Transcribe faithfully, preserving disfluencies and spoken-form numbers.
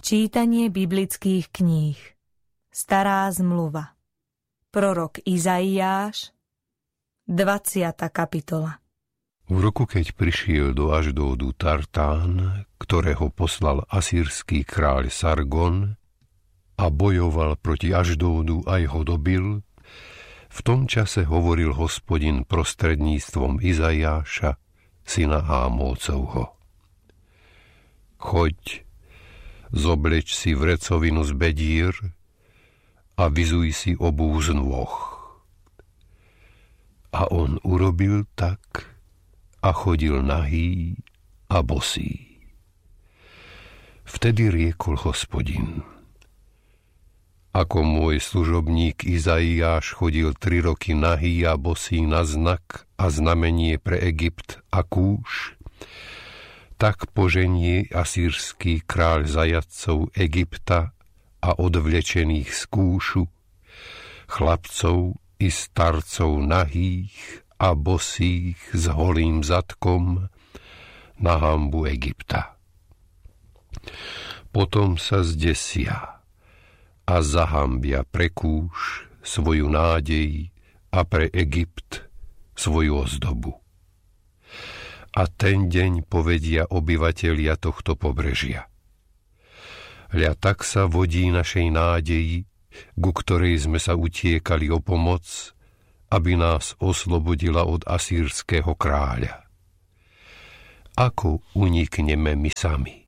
Čítanie biblických kníh. Stará zmluva. Prorok Izaiáš, dvadsiata kapitola. V roku, keď prišiel do Aždódu Tartán, ktorého poslal asýrsky kráľ Sargon a bojoval proti Aždódu a ho dobil, v tom čase hovoril Hospodin prostredníctvom Izaiáša, syna Ámócovho. Choď, zobleč si vrecovinu z bedír a vyzuj si obúz nôh. A on urobil tak a chodil nahý a bosý. Vtedy riekol Hospodin: Ako môj služobník Izaiáš chodil tri roky nahý a bosý na znak a znamenie pre Egypt a Kúš, tak poženie asýrsky kráľ zajatcov Egypta a odvlečených z Kúšu, chlapcov i starcov nahých a bosých s holým zadkom na hanbu Egypta. Potom sa zdesia a zahambia pre Kúš svoju nádej a pre Egypt svoju ozdobu. A ten deň povedia obyvatelia tohto pobrežia: Hľa, tak sa vodí našej nádeji, ku ktorej sme sa utiekali o pomoc, aby nás oslobodila od asýrskeho kráľa. Ako unikneme my sami?